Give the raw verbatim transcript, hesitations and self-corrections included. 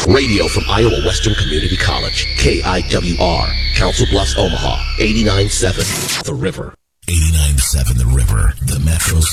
Radio from Iowa Western Community College, K I W R, Council Bluffs, Omaha, eighty-nine point seven, The River. eighty-nine point seven The River, the Metro's